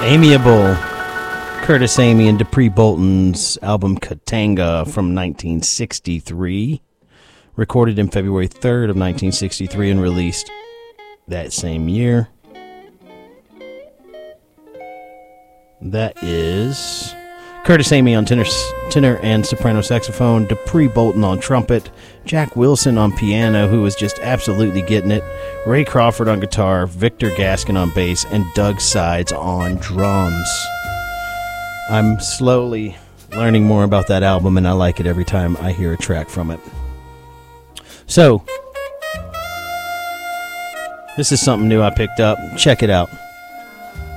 Amiable. Curtis Amy and Dupree Bolton's album Katanga from 1963. Recorded in February 3rd of 1963 and released that same year. That is Curtis Amy on tenor and soprano saxophone, Dupree Bolton on trumpet, Jack Wilson on piano, who was just absolutely getting it, Ray Crawford on guitar, Victor Gaskin on bass, and Doug Sides on drums. I'm slowly learning more about that album, and I like it every time I hear a track from it. So, this is something new I picked up. Check it out.